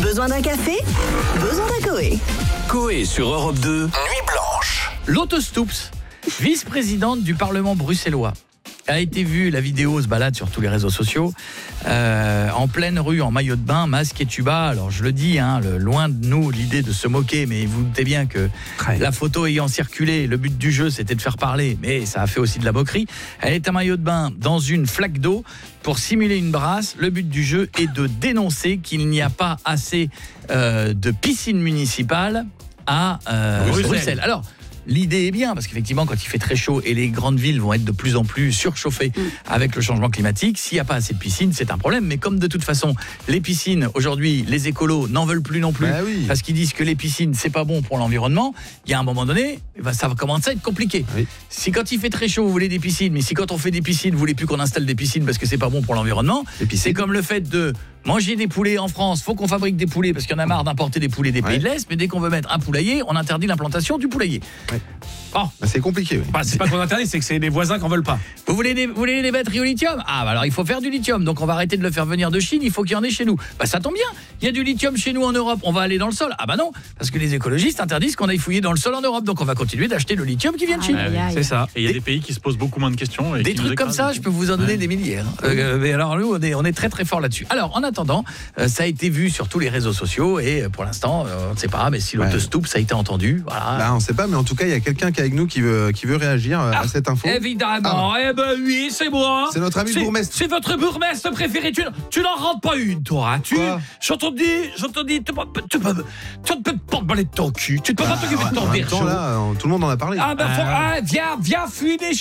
Besoin d'un café? Besoin d'un Coé. Coé sur Europe 2, Nuit Blanche. Lotte Stoops, vice-présidente du Parlement bruxellois, a été vue, la vidéo se balade sur tous les réseaux sociaux, en pleine rue, en maillot de bain, masque et tuba. Alors je le dis, loin de nous l'idée de se moquer, mais vous doutez bien que la photo ayant circulé, le but du jeu c'était de faire parler, mais ça a fait aussi de la moquerie. Elle est en maillot de bain dans une flaque d'eau pour simuler une brasse. Le but du jeu est de dénoncer qu'il n'y a pas assez de piscines municipales à Bruxelles. Alors, l'idée est bien parce qu'effectivement quand il fait très chaud et les grandes villes vont être de plus en plus surchauffées avec le changement climatique, s'il n'y a pas assez de piscines, c'est un problème. Mais comme de toute façon les piscines aujourd'hui, les écolos n'en veulent plus non plus, parce qu'ils disent que les piscines c'est pas bon pour l'environnement, il y a un moment donné, ça va commencer à être compliqué. Si quand il fait très chaud vous voulez des piscines, mais si quand on fait des piscines vous voulez plus qu'on installe des piscines parce que c'est pas bon pour l'environnement, c'est comme le fait de manger des poulets en France, faut qu'on fabrique des poulets parce qu'il y en a marre d'importer des poulets des pays de l'Est, mais dès qu'on veut mettre un poulailler, on interdit l'implantation du poulailler. Bon. C'est compliqué. C'est pas qu'on interdit, c'est que c'est les voisins qui en veulent pas. Vous voulez des batteries au lithium ? Alors il faut faire du lithium, donc on va arrêter de le faire venir de Chine, il faut qu'il y en ait chez nous. Ça tombe bien, il y a du lithium chez nous en Europe, on va aller dans le sol. Non, parce que les écologistes interdisent qu'on aille fouiller dans le sol en Europe, donc on va continuer d'acheter le lithium qui vient de Chine. C'est ça. Et il y a des pays qui se posent beaucoup moins de questions. Et des trucs comme ça, je peux vous en donner des milliers. Mais alors nous, on est très très fort là-dessus. Alors en attendant, ça a été vu sur tous les réseaux sociaux et pour l'instant, on ne sait pas, mais si Lotte Stoops ça a été entendu, voilà. On ne sait pas, mais en tout cas, il y a quelqu'un qui est avec nous qui veut réagir à cette info. Évidemment, oui, c'est moi. C'est notre ami le bourgmestre. C'est votre bourgmestre préféré. Tu n'en rentres pas une, toi. J'entends dire, tu ne peux pas te baler de ton cul. Tu ne peux pas t'occuper de ton berceau. Tout le monde en a parlé. Viens fuir des